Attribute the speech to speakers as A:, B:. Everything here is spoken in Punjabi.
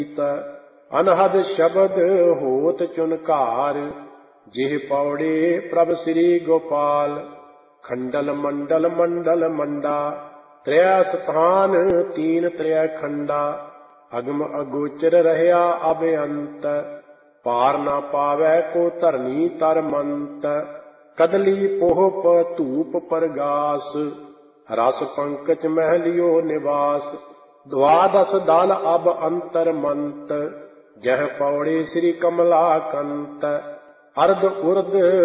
A: ਅਨਹਦ ਸ਼ਬਦ ਹੋਤ ਚੁਨਕਾਰ, ਜਿਹ ਪੌੜੇ ਪ੍ਰਭ ਸ੍ਰੀ ਗੋਪਾਲ। ਖੰਡਲ ਮੰਡਲ ਮੰਡਲ ਮੰਡਾ, ਤ੍ਰੈ ਸਥਾਨ ਤੀਨ ਤ੍ਰੈ ਖੰਡਾ। ਅਗਮ ਅਗੋਚਰ ਰਹਿਆ ਅਬਅੰਤ, ਪਾਰ ਨਾ ਪਾਵੈ ਕੋ ਧਰਨੀ ਤਰ ਮੰਤ। ਕਦਲੀ ਪੋਹਪ ਧੂਪ ਪਰਗਾਸ, ਰਸ ਪੰਕਜ ਮਹਿਲਿਓ ਨਿਵਾਸ। ਦਵਾਦਸ ਦਲ ਅਬ ਅੰਤਰ ਮੰਤ, ਜਹ ਪੌੜੇ ਸ੍ਰੀ ਕਮਲਾ ਕੰਤ। ਅਰਧ ਉਰਧ